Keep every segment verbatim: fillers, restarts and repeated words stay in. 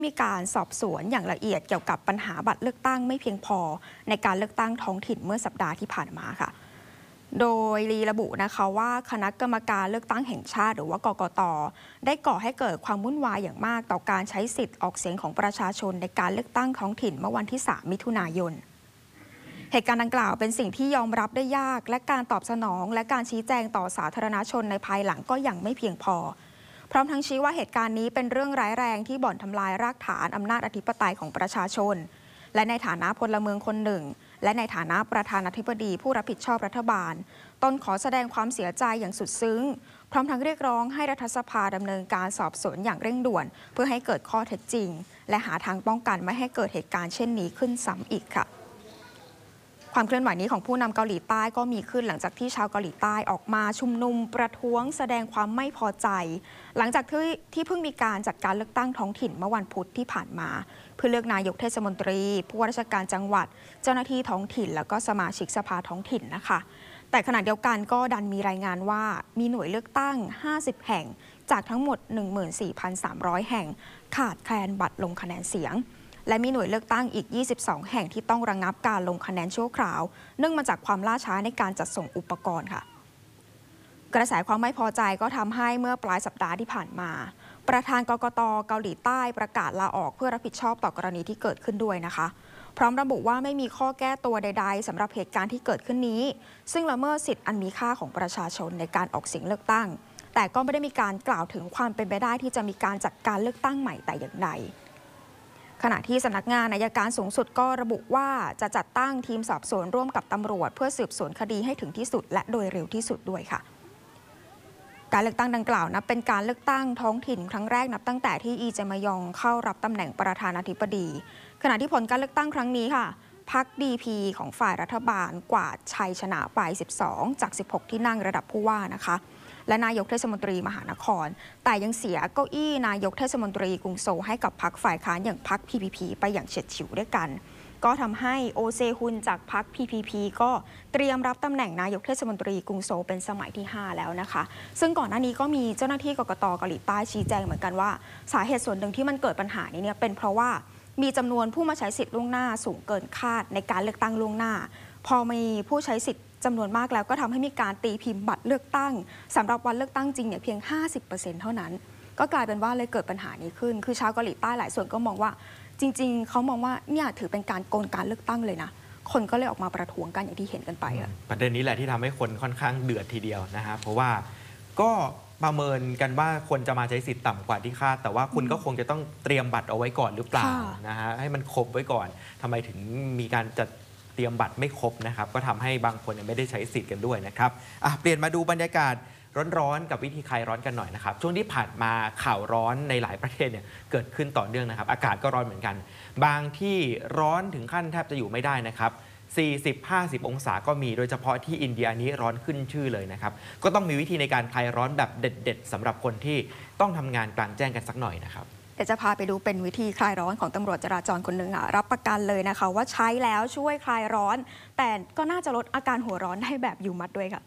มีการสอบสวนอย่างละเอียดเกี่ยวกับปัญหาบัตรเลือกตั้งไม่เพียงพอในการเลือกตั้งท้องถิ่นเมื่อสัปดาห์ที่ผ่านมาค่ะโดยรีระบุนะคะว่าคณะกรรมการเลือกตั้งแห่งชาติหรือว่ากกต.ได้ก่อให้เกิดความวุ่นวายอย่างมากต่อการใช้สิทธิ์ออกเสียงของประชาชนในการเลือกตั้งท้องถิ่นเมื่อวันที่สามมิถุนายนเหตุการณ์ดังกล่าวเป็นสิ่งที่ยอมรับได้ยากและการตอบสนองและการชี้แจงต่อสาธารณชนในภายหลังก็ยังไม่เพียงพอพร้อมทั้งชี้ว่าเหตุการณ์นี้เป็นเรื่องร้ายแรงที่บ่อนทำลายรากฐานอำนาจอธิปไตยของประชาชนและในฐานะพลเมืองคนหนึ่งและในฐานะประธานาธิบดีผู้รับผิดชอบรัฐบาลตนขอแสดงความเสียใจอย่างสุดซึ้งพร้อมทั้งเรียกร้องให้รัฐสภาดำเนินการสอบสวนอย่างเร่งด่วนเพื่อให้เกิดข้อเท็จจริงและหาทางป้องกันไม่ให้เกิดเหตุการณ์เช่นนี้ขึ้นซ้ำอีกค่ะความเคลื่อนไหวนี้ของผู้นำเกาหลีใต้ก็มีขึ้นหลังจากที่ชาวเกาหลีใต้ออกมาชุมนุมประท้วงแสดงความไม่พอใจหลังจากที่ที่เพิ่งมีการจัดการเลือกตั้งท้องถิ่นเมื่อวันพุธที่ผ่านมาเพื่อเลือกนายกเทศมนตรีผู้ว่าราชการจังหวัดเจ้าหน้าที่ท้องถิ่นแล้วก็สมาชิกสภาท้องถิ่นนะคะแต่ขณะเดียวกันก็ดันมีรายงานว่ามีหน่วยเลือกตั้งห้าสิบแห่งจากทั้งหมด หนึ่งหมื่นสี่พันสามร้อย แห่งขาดแคลนบัตรลงคะแนนเสียงและมีหน่วยเลือกตั้งอีกยี่สิบสองแห่งที่ต้องระงับการลงคะแนนชั่วคราวเนื่องมาจากความล่าช้าในการจัดส่งอุปกรณ์ค่ะกระแสความไม่พอใจก็ทำให้เมื่อปลายสัปดาห์ที่ผ่านมาประธานกกต.เกาหลีใต้ประกาศลาออกเพื่อรับผิดชอบต่อกรณีที่เกิดขึ้นด้วยนะคะพร้อมระบุว่าไม่มีข้อแก้ตัวใดๆสำหรับเหตุการณ์ที่เกิดขึ้นนี้ซึ่งละเมิดสิทธิอันมีค่าของประชาชนในการออกเสียงเลือกตั้งแต่ก็ไม่ได้มีการกล่าวถึงความเป็นไปได้ที่จะมีการจัดการเลือกตั้งใหม่แต่อย่างใดขณะที่สำนักงานอัยการสูงสุดก็ระบุว่าจะจัดตั้งทีมสอบสวนร่วมกับตำรวจเพื่อสืบสวนคดีให้ถึงที่สุดและโดยเร็วที่สุดด้วยค่ะการเลือกตั้งดังกล่าวนับเป็นการเลือกตั้งท้องถิ่นครั้งแรกนับตั้งแต่ที่อีเจมยองเข้ารับตำแหน่งประธานาธิบดีขณะที่ผลการเลือกตั้งครั้งนี้ค่ะพรรค ดี พี ของฝ่ายรัฐบาลกวาดชัยชนะไปสิบสองจากสิบหกที่นั่งระดับผู้ว่านะคะและนายกเทศมนตรีมหานครแต่ยังเสียเก้าอี้นายกเทศมนตรีกรุงโซลให้กับพรรคฝ่ายค้านอย่างพรรค พี พี พี ไปอย่างเฉียดฉิวด้วยกันก็ทำให้โอเซฮุนจากพรรค พี พี พี ก็เตรียมรับตำแหน่งนายกเทศมนตรีกรุงโซลเป็นสมัยที่ห้าแล้วนะคะซึ่งก่อนหน้านี้ก็มีเจ้าหน้าที่กกต.เกาหลีใต้ชี้แจงเหมือนกันว่าสาเหตุส่วนหนึ่งที่มันเกิดปัญหานี้เนี่ยเป็นเพราะว่ามีจำนวนผู้มาใช้สิทธิ์ล่วงหน้าสูงเกินคาดในการเลือกตั้งล่วงหน้าพอมีผู้ใช้สิทธิ์จำนวนมากแล้วก็ทำให้มีการตีพิมพ์บัตรเลือกตั้งสำหรับวันเลือกตั้งจริงเนี่ยเพียง ห้าสิบเปอร์เซ็นต์ เท่านั้นก็กลายเป็นว่าเลยเกิดปัญหานี้ขึ้นคือชาวเกาหลีใต้หลายส่วนก็มองว่าจริงๆเขามองว่าเนี่ยถือเป็นการโกงการเลือกตั้งเลยนะคนก็เลยออกมาประท้วงกันอย่างที่เห็นกันไปค่ะประเด็นนี้แหละที่ทำให้คนค่อนข้างเดือดทีเดียวนะฮะเพราะว่าก็ประเมินกันว่าคนจะมาใช้สิทธิ์ต่ำกว่าที่คาดแต่ว่าคุณก็คงจะต้องเตรียมบัตรเอาไว้ก่อนหรือเปล่านะฮะให้มันครบไว้ก่อนทำไมถึงมีการจัดเตรียมบัตรไม่ครบนะครับก็ทำให้บางคนไม่ได้ใช้สิทธิ์กันด้วยนะครับอ่ะเปลี่ยนมาดูบรรยากาศร้อนๆกับวิธีคลายร้อนกันหน่อยนะครับช่วงที่ผ่านมาข่าวร้อนในหลายประเทศเนี่ยเกิดขึ้นต่อเนื่องนะครับอากาศก็ร้อนเหมือนกันบางที่ร้อนถึงขั้นแทบจะอยู่ไม่ได้นะครับสี่สิบ ห้าสิบ องศาก็มีโดยเฉพาะที่อินเดียนี้ร้อนขึ้นชื่อเลยนะครับก็ต้องมีวิธีในการคลายร้อนแบบเด็ดๆสำหรับคนที่ต้องทำงานกลางแจ้งกันสักหน่อยนะครับเดี๋ยวจะพาไปดูเป็นวิธีคลายร้อนของตำรวจจราจรคนหนึ่งอ่ะรับประกันเลยนะคะว่าใช้แล้วช่วยคลายร้อนแต่ก็น่าจะลดอาการหัวร้อนได้แบบอยู่มัดด้วยค่ะ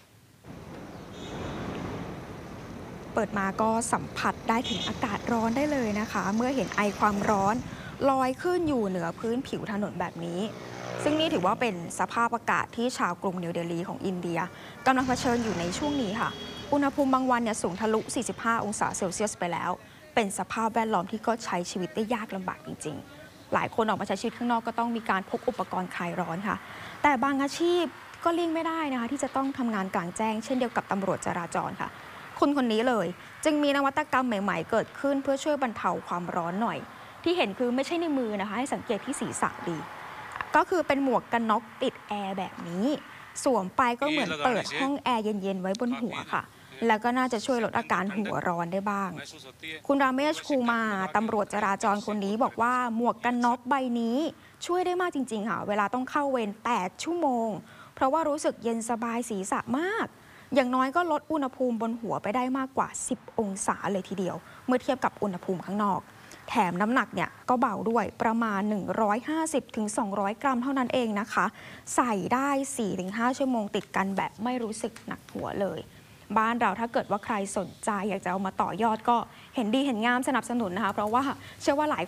เปิดมาก็สัมผัสได้ถึงอากาศร้อนได้เลยนะคะเมื่อเห็นไอความร้อนลอยขึ้นอยู่เหนือพื้นผิวถนนแบบนี้ซึ่งนี่ถือว่าเป็นสภาพอากาศที่ชาวกรุงนิวเดลีของอินเดียกำลังเผชิญอยู่ในช่วงนี้ค่ะอุณหภูมิบางวันเนี่ยสูงทะลุสี่สิบห้าองศาเซลเซียสไปแล้วเป็นสภาพแวดล้อมที่ก็ใช้ชีวิตได้ยากลำบากจริงๆหลายคนออกมาใช้ชีวิตข้างนอกก็ต้องมีการพกอุปกรณ์คลายร้อนค่ะแต่บางอาชีพก็เลี่ยงไม่ได้นะคะที่จะต้องทำงานกลางแจ้งเช่นเดียวกับตำรวจจราจรค่ะคุณคนนี้เลยจึงมีนวัตกรรมใหม่ๆเกิดขึ้นเพื่อช่วยบรรเทาความร้อนหน่อยที่เห็นคือไม่ใช่ในมือนะคะให้สังเกตที่ศีรษะดีก็คือเป็นหมวกกันน็อกติดแอร์แบบนี้สวมไปก็เหมือนเปิดห้องแอร์เย็นๆไว้บนหัวค่ะแล้วก็น่าจะช่วยลดอาการหัวร้อนได้บ้างคุณราเมชคูมาตำรวจจราจรคนนี้บอกว่าหมวกกันน็อกใบนี้ช่วยได้มากจริงๆค่ะเวลาต้องเข้าเวรแปดชั่วโมงเพราะว่ารู้สึกเย็นสบายศีรษะมากอย่างน้อยก็ลดอุณหภูมิบนหัวไปได้มากกว่าสิบองศาเลยทีเดียวเมื่อเทียบกับอุณหภูมิข้างนอกแถมน้ำหนักเนี่ยก็เบาด้วยประมาณ หนึ่งร้อยห้าสิบถึงสองร้อย กรัมเท่านั้นเองนะคะใส่ได้ สี่ถึงห้า ชั่วโมงติดกันแบบไม่รู้สึกหนักหัวเลยบ้านเราถ้าเกิดว่าใครสนใจอยากจะเอามาต่อยอดก็เห็นดีเห็นงามสนับสนุนนะคะเพราะว่าเชื่อว่าหลาย